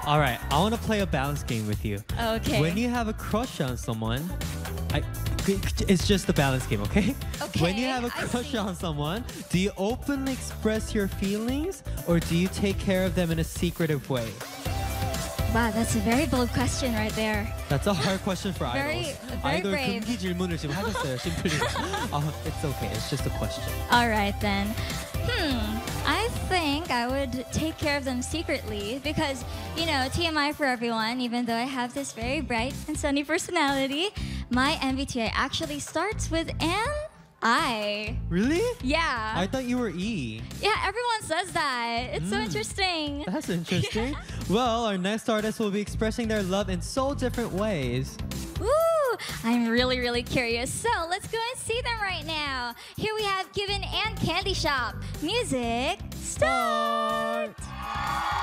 All right, I want to play a balance game with you. Okay. When you have a crush on someone, it's just a balance game, okay? Okay, When you have a I crush see. on someone, do you openly express your feelings or do you take care of them in a secretive way? Wow, that's a very bold question right there. That's a hard question for Very- idols. very 아이돌 brave. 금기 질문을 지금 하셨어요, 심플리. It's okay, it's just a question. All right then. I think I would take care of them secretly because, you know, TMI for everyone, even though I have this very bright and sunny personality, my MBTI actually starts with an I. Really? Yeah. I thought you were E. Yeah, everyone says that. It's so interesting. That's interesting. Well, our next artist will be expressing their love in so different ways. Ooh, I'm really, really curious. So let's go and see them right now. Here we have Given and Candy Shop. Music, start!